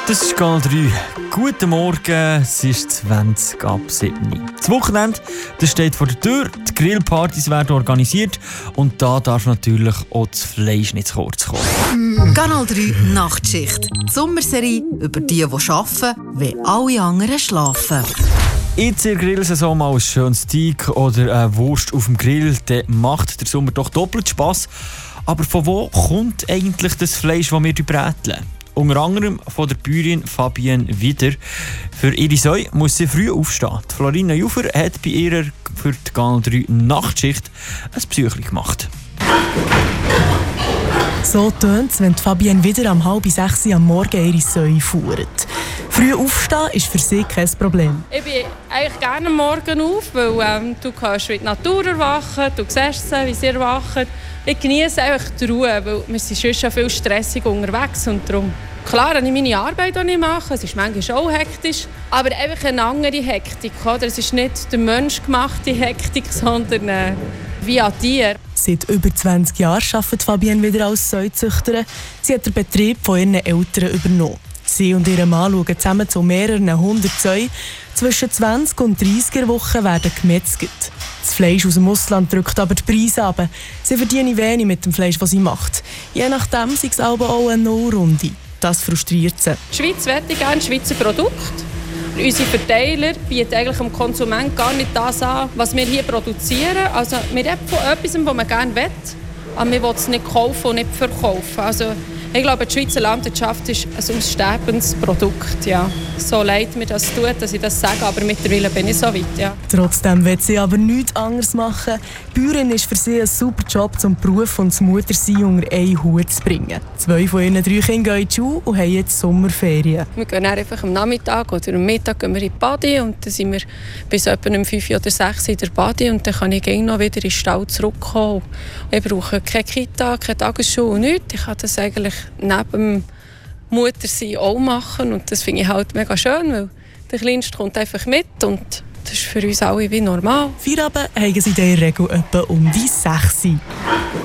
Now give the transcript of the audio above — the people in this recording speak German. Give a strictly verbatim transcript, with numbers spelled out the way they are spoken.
Das ist Kanal drei. Guten Morgen, es ist zwanzig ab sieben. Das Wochenende das steht vor der Tür, die Grillpartys werden organisiert und da darf natürlich auch das Fleisch nicht zu kurz kommen. Kanal drei Nachtschicht. Die Sommerserie über die, die arbeiten, wenn alle anderen schlafen. Jetzt in der Grillsaison mal ein schönes Steak oder eine Wurst auf dem Grill, dann macht der Sommer doch doppelt Spass. Aber von wo kommt eigentlich das Fleisch, das wir bräteln? Unter anderem von der Bäuerin Fabienne Wieder. Für ihre Säue muss sie früh aufstehen. Die Florina Jufer hat bei ihrer für die Kanal drei Nachtschicht ein Psychli gemacht. So tönt es, wenn die Fabienne Wieder um halb sechs am Morgen ihre Säue fuhrt. Früh aufstehen ist für sie kein Problem. Ich bin eigentlich gerne am Morgen auf, weil ähm, du kannst wie die Natur erwachen, du siehst sie, wie sie erwachen. Ich genieße einfach die Ruhe, weil wir sind schon schon viel stressig unterwegs und darum. Klar, habe ich meine Arbeit, die ich mache, es ist manchmal auch hektisch, aber einfach eine andere Hektik. Oder? Es ist nicht der menschgemachte Hektik, sondern äh, wie ein Tier. Seit über zwanzig Jahren arbeitet Fabienne Wieder als Säuzüchterin. Sie hat den Betrieb von ihren Eltern übernommen. Sie und ihr Mann schauen zusammen zu mehreren hundert Säuen. Zwischen zwanzig und dreißig Wochen werden gemetzelt. Das Fleisch aus dem Ausland drückt aber die Preise runter. Sie verdienen wenig mit dem Fleisch, das sie macht. Je nachdem ist es aber auch eine Nullrunde. Das frustriert sie. Die Schweiz möchte gerne Schweizer Produkte. Unsere Verteiler bieten eigentlich dem Konsumenten gar nicht das an, was wir hier produzieren. Also wir reden von etwas, das man gerne will, aber wir wollen es nicht kaufen und nicht verkaufen. Also ich glaube, die Schweizer Landwirtschaft ist ein aussterbendes Produkt. Ja. So leid mir das tut, dass ich das sage, aber mittlerweile bin ich so weit. Ja. Trotzdem will sie aber nichts anderes machen. Bäuerin ist für sie ein super Job, um Beruf und das Muttersein unter einen Hut zu bringen. Zwei von ihren drei Kindern gehen in die Schule und haben jetzt Sommerferien. Wir gehen einfach am Nachmittag oder am Mittag gehen wir in die Badi und dann sind wir bis etwa um fünf oder sechs in der Badi und dann kann ich gerne noch wieder in den Stall zurückkommen. Ich brauche keine Kita, keine Tagesschule, nichts. Ich kann das eigentlich neben dem Muttersein auch machen und das finde ich halt mega schön, weil der Kleinste kommt einfach mit und das ist für uns alle wie normal. Feierabend haben sie in der Regel etwa um die sechs Uhr.